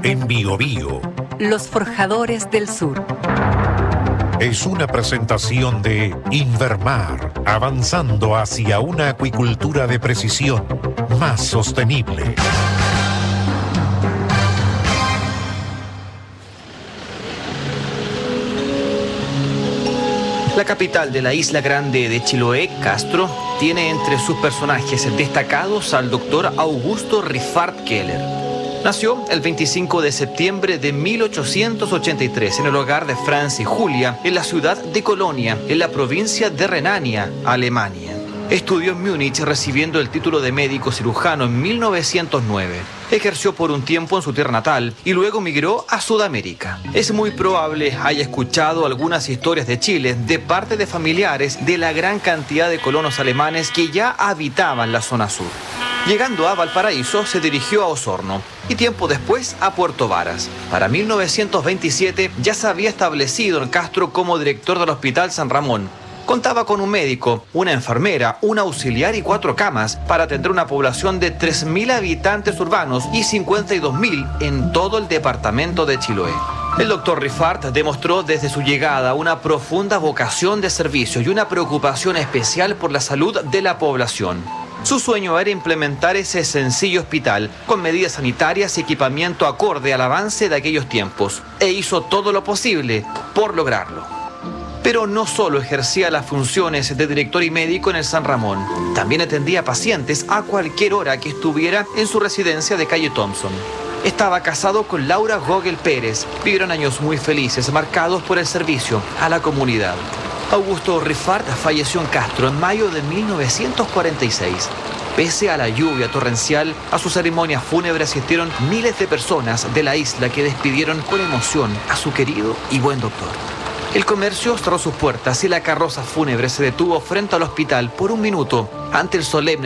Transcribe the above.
en Biobío. Los Forjadores del Sur. Es una presentación de Invermar, avanzando hacia una acuicultura de precisión más sostenible. La capital de la isla grande de Chiloé, Castro, tiene entre sus personajes destacados al doctor Augusto Riffard Keller. Nació el 25 de septiembre de 1883 en el hogar de Franz y Julia, en la ciudad de Colonia, en la provincia de Renania, Alemania. Estudió en Múnich recibiendo el título de médico cirujano en 1909. Ejerció por un tiempo en su tierra natal y luego migró a Sudamérica. Es muy probable haya escuchado algunas historias de Chile de parte de familiares de la gran cantidad de colonos alemanes que ya habitaban la zona sur. Llegando a Valparaíso, se dirigió a Osorno y tiempo después a Puerto Varas. Para 1927 ya se había establecido en Castro como director del Hospital San Ramón. Contaba con un médico, una enfermera, un auxiliar y 4 camas para atender una población de 3.000 habitantes urbanos y 52.000 en todo el departamento de Chiloé. El doctor Riffard demostró desde su llegada una profunda vocación de servicio y una preocupación especial por la salud de la población. Su sueño era implementar ese sencillo hospital con medidas sanitarias y equipamiento acorde al avance de aquellos tiempos, e hizo todo lo posible por lograrlo. Pero no solo ejercía las funciones de director y médico en el San Ramón, también atendía pacientes a cualquier hora que estuviera en su residencia de calle Thompson. Estaba casado con Laura Gogel Pérez. Vivieron años muy felices, marcados por el servicio a la comunidad. Augusto Riffard falleció en Castro en mayo de 1946. Pese a la lluvia torrencial, a su ceremonia fúnebre asistieron miles de personas de la isla que despidieron con emoción a su querido y buen doctor. El comercio cerró sus puertas y la carroza fúnebre se detuvo frente al hospital por un minuto ante el solemne